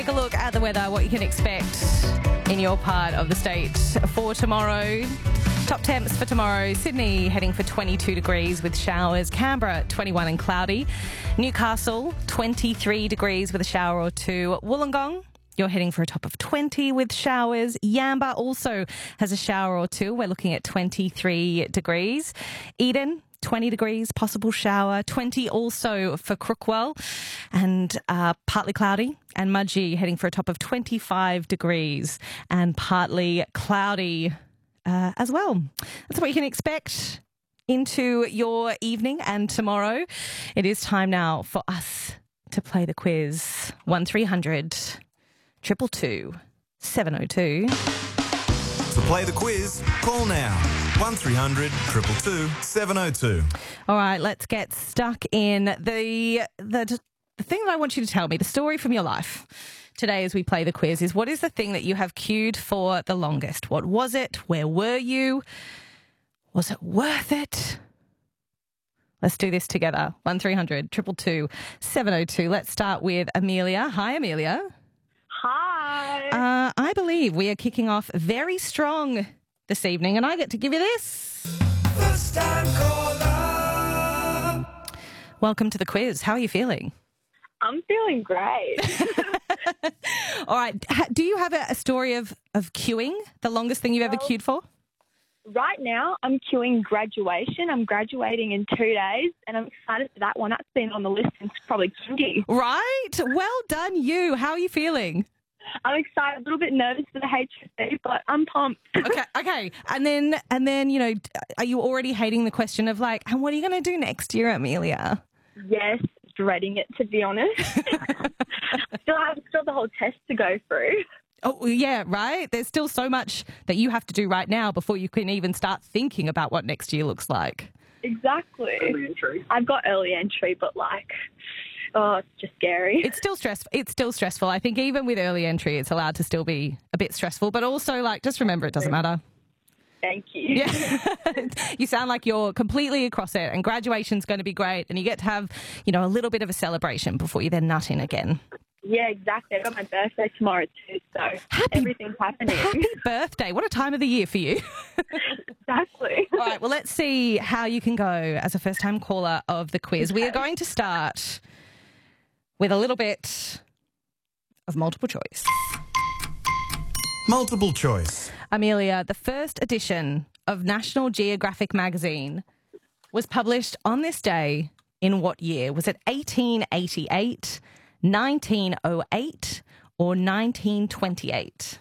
Take a look at the weather, what you can expect in your part of the state for tomorrow. Top temps for tomorrow: Sydney heading for 22 degrees with showers, Canberra 21 and cloudy, Newcastle 23 degrees with a shower or two, Wollongong you're heading for a top of 20 with showers, Yamba also has a shower or two, we're looking at 23 degrees, Eden 20 degrees, possible shower, 20 also for Crookwell, and partly cloudy, and Mudgee heading for a top of 25 degrees and partly cloudy as well. That's what you can expect into your evening and tomorrow. It is time now for us to play the quiz. 1300 222 702. To play the quiz, call now. 1300 222 702. All right, let's get stuck in the thing that I want you to tell me, the story from your life today as we play the quiz is, what is the thing that you have queued for the longest? What was it? Where were you? Was it worth it? Let's do this together. 1300 222 702. Let's start with Amelia. Hi, Amelia. Hi. I believe we are kicking off very strong this evening, and I get to give you this. First time caller. Welcome to the quiz. How are you feeling? I'm feeling great. All right. Do you have a story of queuing, the longest thing you've ever queued for? Right now, I'm queuing graduation. I'm graduating in 2 days, and I'm excited for that one. That's been on the list since probably kindy. Right. Well done, you. How are you feeling? I'm excited, a little bit nervous for the HSC, but I'm pumped. Okay. And then, you know, are you already hating the question of like, and what are you going to do next year, Amelia? Yes, dreading it, to be honest. still have the whole test to go through. Oh, yeah, right? There's still so much that you have to do right now before you can even start thinking about what next year looks like. Exactly. Early entry. I've got early entry, but it's just scary. It's still stressful. I think even with early entry, it's allowed to still be a bit stressful, but also just remember it doesn't matter. Thank you. Yeah. You sound like you're completely across it, and graduation's going to be great, and you get to have, a little bit of a celebration before you then nut in again. Yeah, exactly. I've got my birthday tomorrow too, so everything's happening. Happy birthday. What a time of the year for you. Exactly. All right, well, let's see how you can go as a first-time caller of the quiz. Okay. We are going to start with a little bit of multiple choice. Multiple choice. Amelia, the first edition of National Geographic magazine was published on this day in what year? Was it 1888, 1908 or 1928?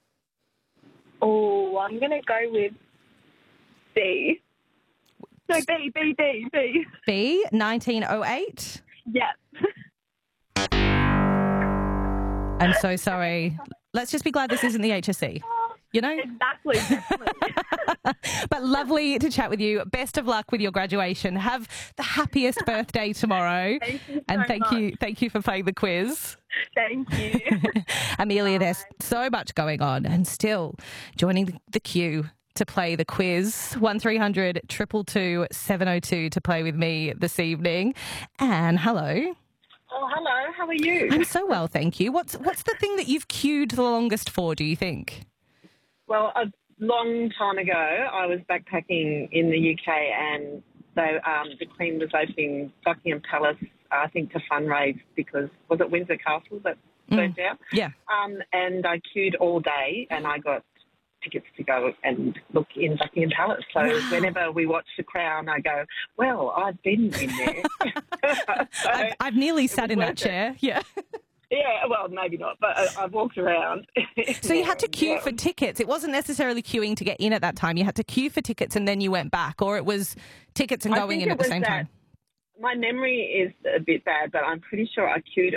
Oh, I'm going to go with B. No, B. B, 1908? Yep. I'm so sorry. Let's just be glad this isn't the HSC. Exactly. But lovely to chat with you. Best of luck with your graduation. Have the happiest birthday tomorrow. Thank you so and much. Thank you for playing the quiz. Thank you. Amelia, there's so much going on, and still joining the queue to play the quiz. 1300 222 702 to play with me this evening. Anne, hello. Oh, hello. How are you? I'm so well, thank you. What's the thing that you've queued the longest for, do you think? Well, a long time ago, I was backpacking in the UK, and the Queen was opening Buckingham Palace, I think, to fundraise because, was it Windsor Castle that burnt down? Yeah. And I queued all day, and I got tickets to go and look in Buckingham Palace. So whenever we watch The Crown, I go, well, I've been in there. I've nearly sat in that chair, yeah. Yeah, well, maybe not, but I've walked around. So you had to queue for tickets. It wasn't necessarily queuing to get in at that time. You had to queue for tickets and then you went back, or it was tickets and going in at the same time? My memory is a bit bad, but I'm pretty sure I queued